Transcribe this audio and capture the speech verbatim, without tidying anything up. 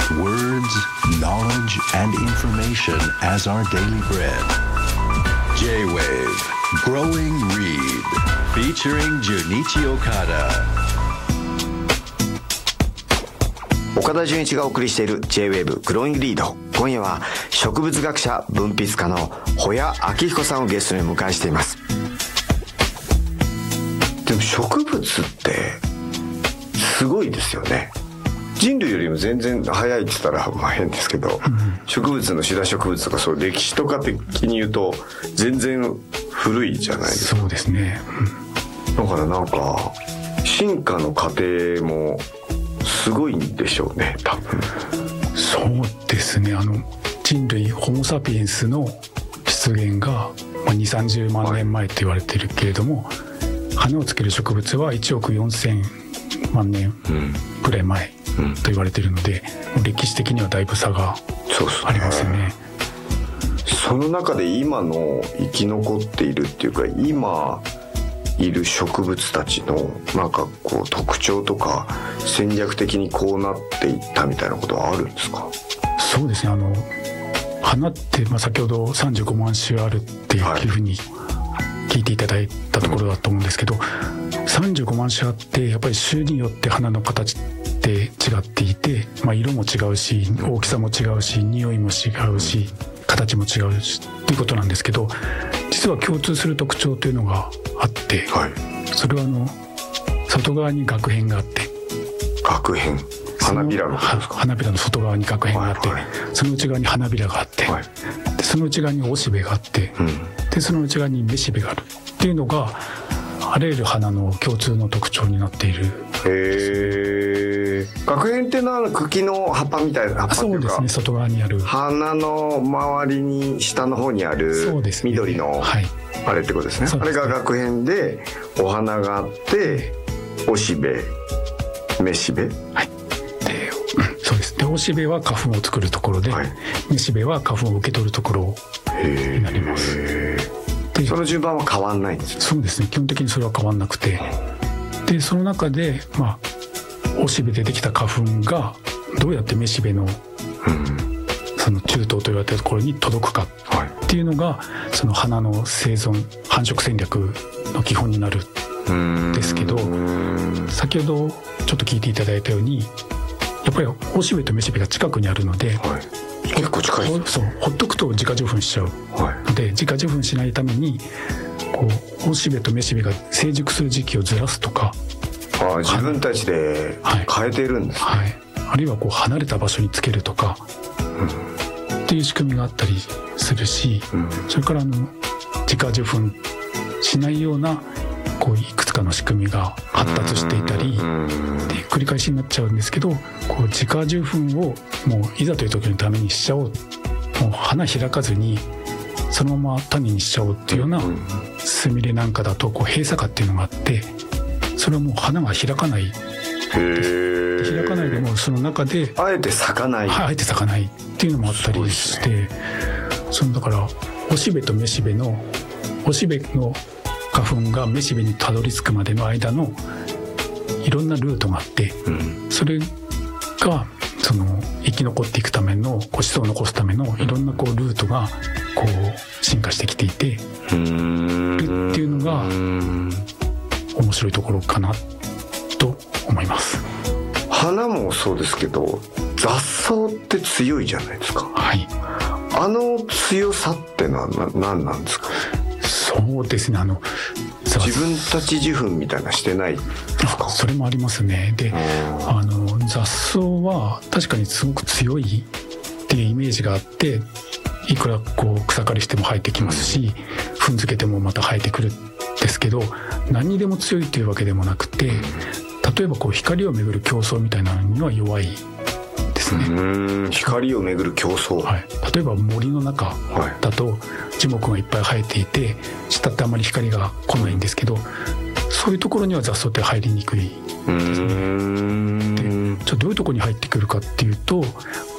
Words, knowledge, and information as our daily bread. J-Wave Growing Reed featuring Junichi Okada。 岡田准一がお送りしている J-ウェーブ Growing Reed。今夜は植物学者文筆家の保谷明彦さんをゲストにお迎えしています。でも植物ってすごいですよね。人類よりも全然早いって言ったらまあ変ですけど、うん、植物のシダ植物とかそう歴史とか的に言うと全然古いじゃないですか。 そうですね、 うん、だからなんか進化の過程もすごいんでしょうね多分。 そうですね、あの人類ホモ・サピエンスの出現がにじゅう、さんじゅうまん年前と言われているけれども、はい、花をつける植物はいちおくよんせんまん年ぐらい前と言われているので、うん、歴史的にはだいぶ差がありますよね。 その中で今の生き残っているっていうか今いる植物たちのなんかこう特徴とか戦略的にこうなっていったみたいなことはあるんですか？ そうですね、あの花って、まあ、先ほどさんじゅうごまん種あるっていうふうに聞いていただいたところだと思うんですけど、うん、さんじゅうごまん種あってやっぱり種によって花の形って違っていて、まあ、色も違うし大きさも違うし匂いも違うし形も違うしっていうことなんですけど、実は共通する特徴というのがあって、はい、それはあの外側に萼片があって、 萼片花びらのことですか？ 花びらの外側に萼片があって、はいはい、その内側に花びらがあって、はい、でその内側におしべがあって、うん、でその内側にめしべがあるっていうのがあらゆる花の共通の特徴になっている。 へー、萼片っていうのは茎の葉っぱみたいな葉っぱっていうか、 そうですね、外側にある花の周りに下の方にある緑のあれってことですね。あれが萼片でお花があっておしべめしべ、 はい、でそうです。でおしべは花粉を作るところで、はい、めしべは花粉を受け取るところになります。 でその順番は変わんないんですか？ そうですね、基本的にそれは変わんなくて、でその中で、まあ、おしべでできた花粉がどうやってめしべの、うん、その中等と言われたところに届くかっていうのが、はい、その花の生存繁殖戦略の基本になるんですけど、先ほどちょっと聞いていただいたようにやっぱりおしべとめしべが近くにあるので、はい、 結構近いです。 そう、ほっとくと自家受粉しちゃうので、はい、自家受粉しないためにこうおしべとめしべが成熟する時期をずらすとか、 ああ、自分たちで変えているんですね、 はいはい、あるいはこう離れた場所につけるとか、うん、っていう仕組みがあったりするし、うん、それからあの自家受粉しないようなこういくつかの仕組みが発達していたり、で繰り返しになっちゃうんですけど、こう自家受粉をもういざという時のためにしちゃおう、もう花開かずにそのまま種にしちゃおうっていうようなスミレなんかだとこう閉鎖花っていうのがあって、それはもう花が開かないです。開かないでもその中であえて咲かない、 はい、あえて咲かないっていうのもあったりして、ね、そのだからおしべとめしべのおしべの花粉がめしべにたどり着くまでの間のいろんなルートがあって、うん、それがその生き残っていくための子孫を残すためのいろんなこうルートがこう進化してきていてるっていうのが面白いところかなと思います。 花もそうですけど雑草って強いじゃないですか。 はい。 あの強さってのは何なんですか？ そうですね、あの自分たち受粉みたいなしてないですか？ それもありますね。で、あの雑草は確かにすごく強いっていうイメージがあって、いくらこう草刈りしても生えてきますし、踏んづけてもまた生えてくるんですけど、何にでも強いというわけでもなくて、例えばこう光をめぐる競争みたいなのには弱いですね。 うーん、光をめぐる競争、 はい、例えば森の中だと樹木がいっぱい生えていて、下ってあまり光が来ないんですけど、そういうところには雑草って入りにくいですね。で、じゃあどういうところに入ってくるかっていうと、